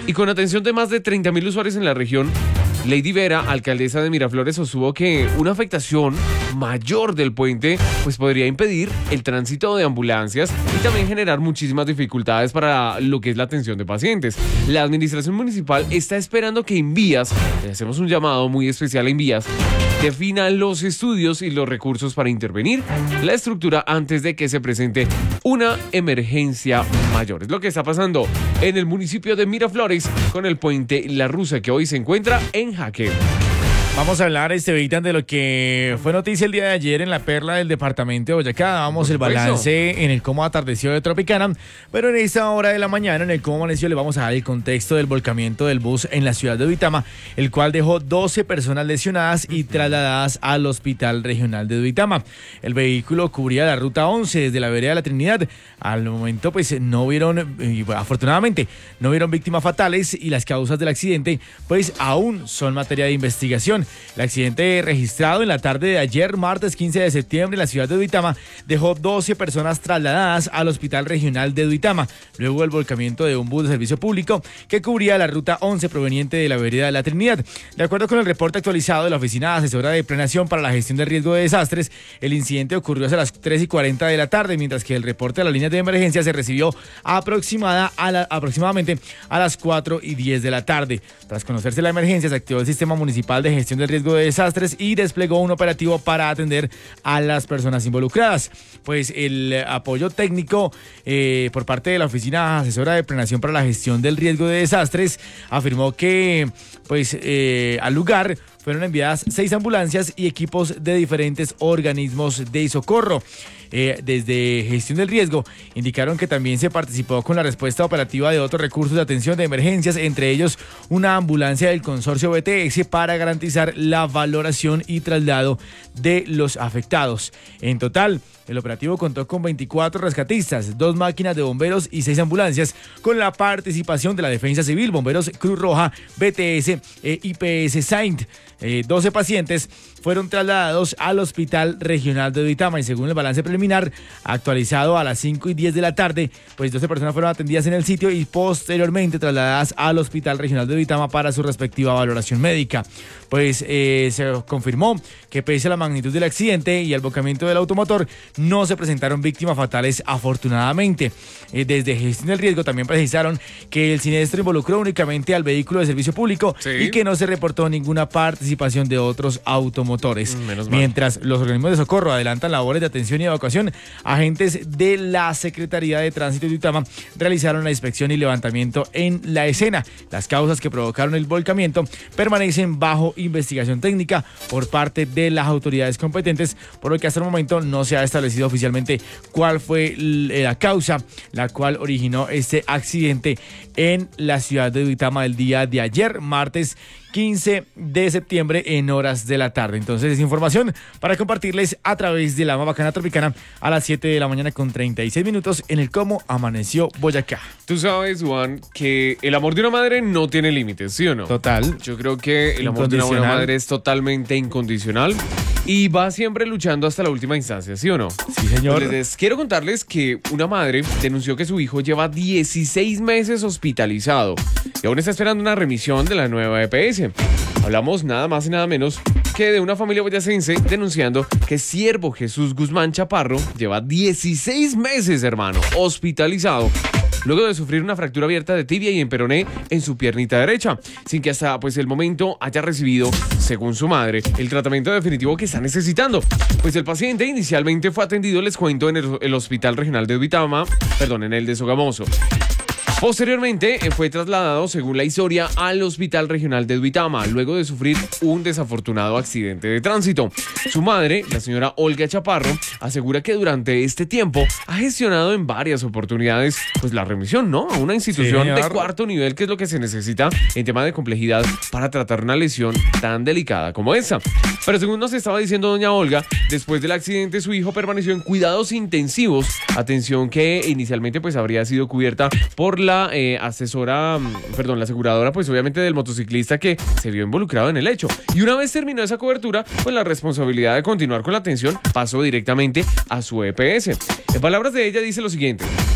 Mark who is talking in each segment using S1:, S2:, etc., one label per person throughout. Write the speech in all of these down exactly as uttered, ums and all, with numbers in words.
S1: Y con atención de más de treinta mil usuarios en la región, Lady Vera, alcaldesa de Miraflores, sostuvo que una afectación mayor del puente pues podría impedir el tránsito de ambulancias y también generar muchísimas dificultades para lo que es la atención de pacientes. La administración municipal está esperando que Invías, le hacemos un llamado muy especial a Invías, defina los estudios y los recursos para intervenir la estructura antes de que se presente una emergencia mayor. Es lo que está pasando en el municipio de Miraflores con el puente La Rusa, que hoy se encuentra en jaque.
S2: Vamos a hablar, este Estevitan, de lo que fue noticia el día de ayer en la perla del departamento de Boyacá. Dábamos el balance en el cómo atardeció de Tropicana, pero en esta hora de la mañana, en el cómo amaneció, le vamos a dar el contexto del volcamiento del bus en la ciudad de Duitama, el cual dejó doce personas lesionadas y trasladadas al Hospital Regional de Duitama. El vehículo cubría la ruta once desde la vereda de la Trinidad. Al momento, pues, no vieron, y, afortunadamente, no vieron víctimas fatales y las causas del accidente, pues, aún son materia de investigación. El accidente registrado en la tarde de ayer, martes quince de septiembre, en la ciudad de Duitama, dejó doce personas trasladadas al Hospital Regional de Duitama, luego del volcamiento de un bus de servicio público que cubría la ruta once proveniente de la vereda de la Trinidad. De acuerdo con el reporte actualizado de la Oficina Asesora de Planeación para la Gestión de Riesgo de Desastres, el incidente ocurrió hacia las tres y cuarenta de la tarde, mientras que el reporte de la línea de emergencia se recibió aproximada a la, aproximadamente a las cuatro y diez de la tarde. Tras conocerse la emergencia, se activó el Sistema Municipal de Gestión del Riesgo de Desastres y desplegó un operativo para atender a las personas involucradas. Pues el apoyo técnico eh, por parte de la Oficina Asesora de Planeación para la Gestión del Riesgo de Desastres afirmó que pues eh, al lugar fueron enviadas seis ambulancias y equipos de diferentes organismos de socorro. Eh, desde Gestión del Riesgo indicaron que también se participó con la respuesta operativa de otros recursos de atención de emergencias, entre ellos una ambulancia del consorcio B T S para garantizar la valoración y traslado de los afectados. En total, el operativo contó con veinticuatro rescatistas, dos máquinas de bomberos y seis ambulancias, con la participación de la Defensa Civil, Bomberos Cruz Roja, B T S e I P S Saint. Eh, doce pacientes fueron trasladados al Hospital Regional de Duitama y según el balance preliminar actualizado a las cinco y diez de la tarde, pues doce personas fueron atendidas en el sitio y posteriormente trasladadas al Hospital Regional de Duitama para su respectiva valoración médica. Pues eh, se confirmó que pese a la magnitud del accidente y al volcamiento del automotor, no se presentaron víctimas fatales afortunadamente. Eh, desde Gestión del Riesgo también precisaron que el siniestro involucró únicamente al vehículo de servicio público, sí, y que no se reportó ninguna participación de otros automotores. Menos Mientras mal. Los organismos de socorro adelantan labores de atención y evacuación, agentes de la Secretaría de Tránsito de Duitama realizaron la inspección y levantamiento en la escena. Las causas que provocaron el volcamiento permanecen bajo investigación técnica por parte de las autoridades competentes, por lo que hasta el momento no se ha establecido oficialmente cuál fue la causa la cual originó este accidente en la ciudad de Duitama el día de ayer, martes quince de septiembre, en horas de la tarde. Entonces es información para compartirles a través de la más bacana Tropicana a las siete de la mañana con treinta y seis minutos en el cómo amaneció Boyacá.
S1: Tú sabes, Juan, que el amor de una madre no tiene límites, ¿sí o no?
S2: Total.
S1: Yo creo que el amor de una buena madre es totalmente incondicional y va siempre luchando hasta la última instancia, ¿sí o no?
S2: Sí, señor.
S1: Entonces, quiero contarles que una madre denunció que su hijo lleva dieciséis meses hospitalizado y aún está esperando una remisión de la nueva E P S. Hablamos nada más y nada menos que de una familia boyacense denunciando que Siervo Jesús Guzmán Chaparro lleva dieciséis meses, hermano, hospitalizado, luego de sufrir una fractura abierta de tibia y en peroné en su piernita derecha, sin que hasta pues el momento haya recibido, según su madre, el tratamiento definitivo que está necesitando. Pues el paciente inicialmente fue atendido, les cuento, en el, el Hospital Regional de Duitama, perdón, en el de Sogamoso. Posteriormente fue trasladado, según la historia, al Hospital Regional de Duitama, luego de sufrir un desafortunado accidente de tránsito. Su madre, la señora Olga Chaparro, asegura que durante este tiempo ha gestionado en varias oportunidades pues la remisión, ¿no?, a una institución sí, de cuarto nivel, que es lo que se necesita en tema de complejidad para tratar una lesión tan delicada como esa. Pero según nos estaba diciendo doña Olga, después del accidente su hijo permaneció en cuidados intensivos, atención que inicialmente pues habría sido cubierta por la La eh, asesora, perdón, la aseguradora, pues obviamente del motociclista que se vio involucrado en el hecho. Y una vez terminó esa cobertura, pues la responsabilidad de continuar con la atención pasó directamente a su E P S. En palabras de ella dice lo siguiente: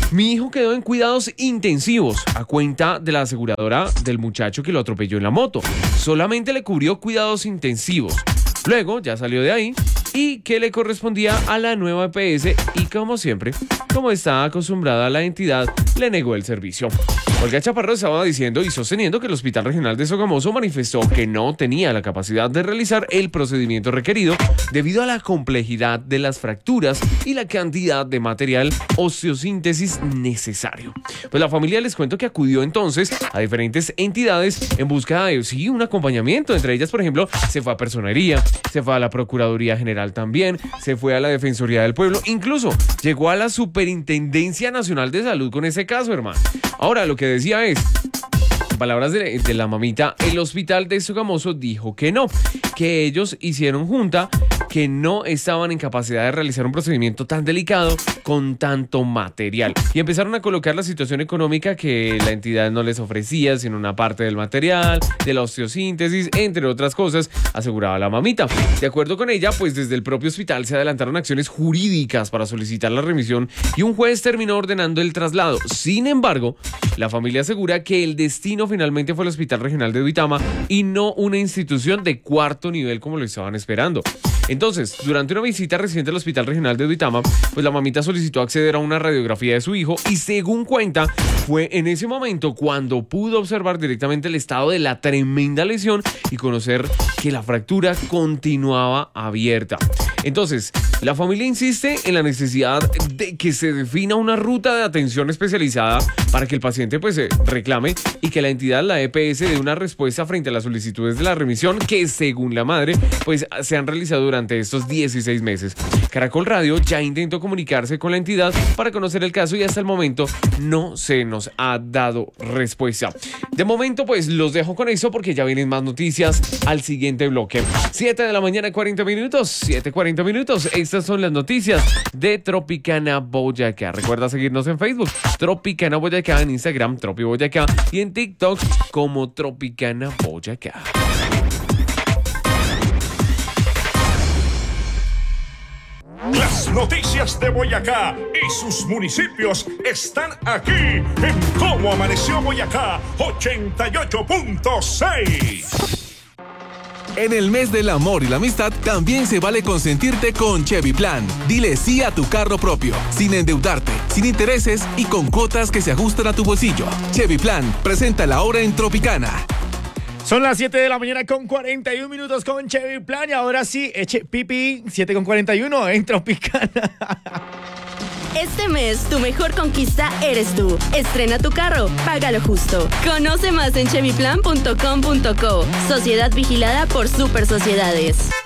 S1: Mi hijo quedó en cuidados intensivos a cuenta de la aseguradora del muchacho que lo atropelló en la moto. Solamente le cubrió cuidados intensivos. Luego ya salió de ahí y que le correspondía a la nueva E P S y como siempre, como está acostumbrada la entidad, le negó el servicio. Olga Chaparro estaba diciendo y sosteniendo que el Hospital Regional de Sogamoso manifestó que no tenía la capacidad de realizar el procedimiento requerido debido a la complejidad de las fracturas y la cantidad de material osteosíntesis necesario. Pues la familia les cuento que acudió entonces a diferentes entidades en busca de, sí, un acompañamiento. Entre ellas, por ejemplo, se fue a Personería, se fue a la Procuraduría General también, se fue a la Defensoría del Pueblo, incluso llegó a la Superintendencia Nacional de Salud con ese caso, hermano. Ahora, lo que decía es, en palabras de, de la mamita, el hospital de Sogamoso dijo que no, que ellos hicieron junta, que no estaban en capacidad de realizar un procedimiento tan delicado con tanto material. Y empezaron a colocar la situación económica que la entidad no les ofrecía, sino una parte del material, de la osteosíntesis, entre otras cosas, aseguraba la mamita. De acuerdo con ella, pues desde el propio hospital se adelantaron acciones jurídicas para solicitar la remisión y un juez terminó ordenando el traslado. Sin embargo, la familia asegura que el destino finalmente fue el Hospital Regional de Duitama y no una institución de cuarto nivel como lo estaban esperando. Entonces, durante una visita reciente al Hospital Regional de Duitama, pues la mamita solicitó acceder a una radiografía de su hijo y según cuenta, fue en ese momento cuando pudo observar directamente el estado de la tremenda lesión y conocer que la fractura continuaba abierta. Entonces, la familia insiste en la necesidad de que se defina una ruta de atención especializada para que el paciente pues se reclame y que la entidad, la E P S, dé una respuesta frente a las solicitudes de la remisión que, según la madre, pues se han realizado durante estos dieciséis meses. Caracol Radio ya intentó comunicarse con la entidad para conocer el caso y hasta el momento no se nos ha dado respuesta. De momento, pues los dejo con eso porque ya vienen más noticias al siguiente bloque. siete de la mañana, cuarenta minutos. siete cuarenta minutos. Estas son las noticias de Tropicana Boyacá. Recuerda seguirnos en Facebook, Tropicana Boyacá, en Instagram, Tropi Boyacá y en TikTok como Tropicana Boyacá.
S3: Las noticias de Boyacá y sus municipios están aquí en Cómo Amaneció Boyacá ochenta y ocho punto seis.
S4: En el mes del amor y la amistad también se vale consentirte con Chevy Plan. Dile sí a tu carro propio, sin endeudarte, sin intereses y con cuotas que se ajustan a tu bolsillo. Chevy Plan, presenta la hora en Tropicana.
S2: Son las siete de la mañana con cuarenta y un minutos con Chevy Plan y ahora sí, eche pipi, siete con cuarenta y uno en Tropicana.
S5: Este mes, tu mejor conquista eres tú. Estrena tu carro, págalo justo. Conoce más en chevy plan punto com punto co. Sociedad vigilada por Super Sociedades.